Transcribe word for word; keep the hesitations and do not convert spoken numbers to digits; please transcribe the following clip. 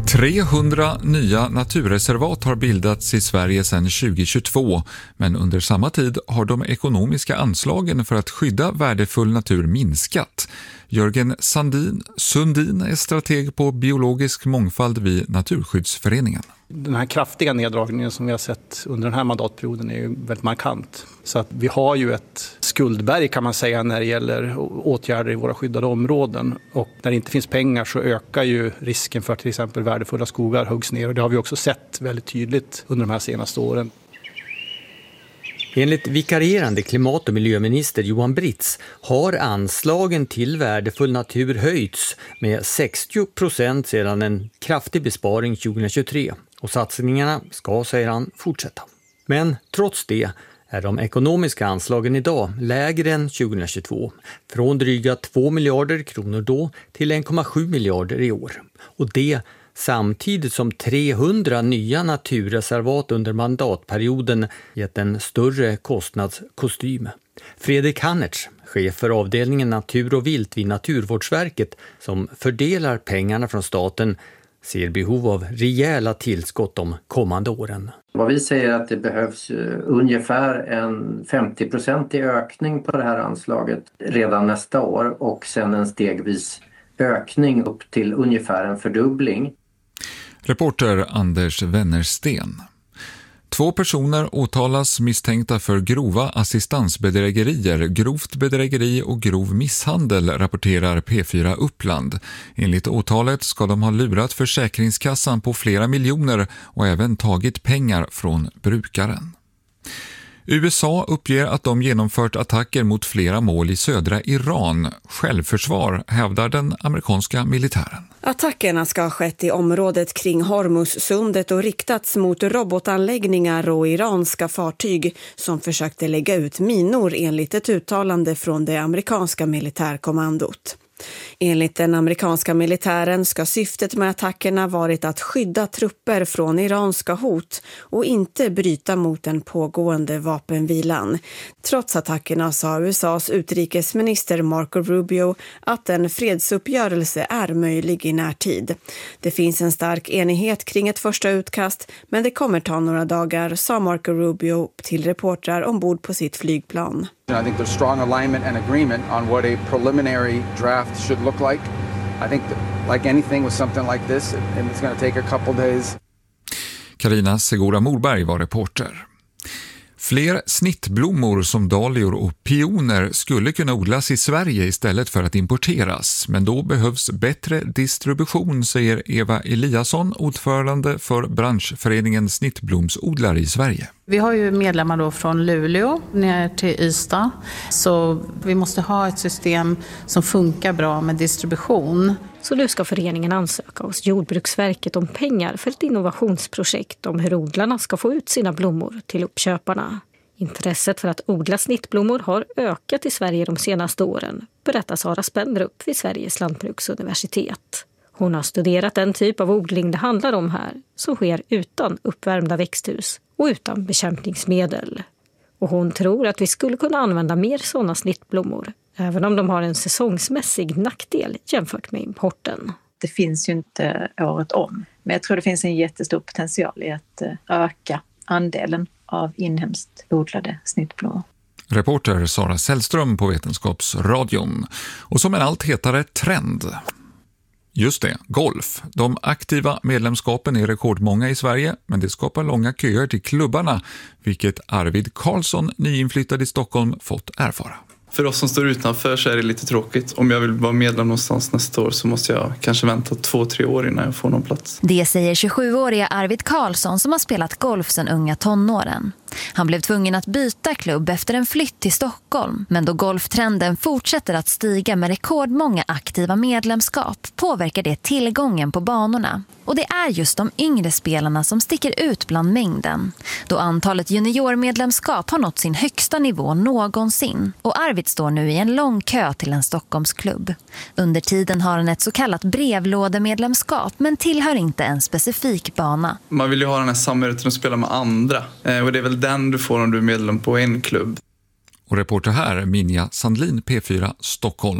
trehundra nya naturreservat har bildats i Sverige sedan tjugohundratjugotvå, men under samma tid har de ekonomiska anslagen för att skydda värdefull natur minskat. Jörgen Sandin, Sundin är strateg på biologisk mångfald vid Naturskyddsföreningen. Den här kraftiga neddragningen som vi har sett under den här mandatperioden är ju väldigt markant. Så att vi har ju ett skuldberg kan man säga när det gäller åtgärder i våra skyddade områden. Och när det inte finns pengar så ökar ju risken för att till exempel värdefulla skogar huggs ner. Och det har vi också sett väldigt tydligt under de här senaste åren. Enligt vikarierande klimat- och miljöminister Johan Britz har anslagen till värdefull natur höjts med sextio procent sedan en kraftig besparing tjugohundratjugotre. Och satsningarna ska, säger han, fortsätta. Men trots det är de ekonomiska anslagen idag lägre än tjugohundratjugotvå. Från dryga två miljarder kronor då till en komma sju miljarder i år. Och det samtidigt som trehundra nya naturreservat under mandatperioden gett en större kostnadskostym. Fredrik Hannertz, chef för avdelningen natur och vilt vid Naturvårdsverket som fördelar pengarna från staten, ser behov av rejäla tillskott de kommande åren. Vad vi säger är att det behövs ungefär en femtio procent i ökning på det här anslaget redan nästa år och sen en stegvis ökning upp till ungefär en fördubbling. Reporter Anders Wennersten. Två personer åtalas misstänkta för grova assistansbedrägerier, grovt bedrägeri och grov misshandel, rapporterar P fyra Uppland. Enligt åtalet ska de ha lurat Försäkringskassan på flera miljoner och även tagit pengar från brukaren. U S A uppger att de genomfört attacker mot flera mål i södra Iran. Självförsvar, hävdar den amerikanska militären. Attackerna ska ha skett i området kring Hormuzsundet och riktats mot robotanläggningar och iranska fartyg som försökte lägga ut minor enligt ett uttalande från det amerikanska militärkommandot. Enligt den amerikanska militären ska syftet med attackerna varit att skydda trupper från iranska hot och inte bryta mot den pågående vapenvilan. Trots attackerna sa U S A:s utrikesminister Marco Rubio att en fredsuppgörelse är möjlig i närtid. Det finns en stark enighet kring ett första utkast, men det kommer ta några dagar, sa Marco Rubio till reportrar ombord på sitt flygplan. I think there's strong alignment and agreement on what a preliminary draft should look like. I think that, like anything with something like this, and it's going to take a couple days. Carina Segura Morberg var reporter. Fler snittblommor som dahlior och pioner skulle kunna odlas i Sverige istället för att importeras. Men då behövs bättre distribution, säger Eva Eliasson, ordförande för branschföreningen Snittblomsodlare i Sverige. Vi har ju medlemmar då från Luleå ner till Ystad, så vi måste ha ett system som funkar bra med distribution. Så nu ska föreningen ansöka hos Jordbruksverket om pengar för ett innovationsprojekt om hur odlarna ska få ut sina blommor till uppköparna. Intresset för att odla snittblommor har ökat i Sverige de senaste åren, berättar Sara Spendrup vid Sveriges lantbruksuniversitet. Hon har studerat den typ av odling det handlar om här, som sker utan uppvärmda växthus och utan bekämpningsmedel. Och hon tror att vi skulle kunna använda mer sådana snittblommor, även om de har en säsongsmässig nackdel jämfört med importen. Det finns ju inte året om, men jag tror det finns en jättestor potential i att öka andelen av inhemskt odlade snittblommor. Reporter Sara Sällström på Vetenskapsradion. Och som en allt hetare trend. Just det, golf. De aktiva medlemskapen är rekordmånga i Sverige, men det skapar långa köer till klubbarna, vilket Arvid Karlsson, nyinflyttad i Stockholm, fått erfara. För oss som står utanför så är det lite tråkigt. Om jag vill vara medlem någonstans nästa år så måste jag kanske vänta två, tre år innan jag får någon plats. Det säger tjugosjuåriga Arvid Karlsson som har spelat golf sedan unga tonåren. Han blev tvungen att byta klubb efter en flytt till Stockholm. Men då golftrenden fortsätter att stiga med rekordmånga aktiva medlemskap påverkar det tillgången på banorna. Och det är just de yngre spelarna som sticker ut bland mängden. Då antalet juniormedlemskap har nått sin högsta nivå någonsin. Och Arvid står nu i en lång kö till en Stockholmsklubb. Under tiden har han ett så kallat brevlådemedlemskap men tillhör inte en specifik bana. Man vill ju ha den här samhörigheten att spela med andra. Och det är väl den du får om du är medlem på en klubb. Och reporter här, Minja Sandlin, P fyra Stockholm.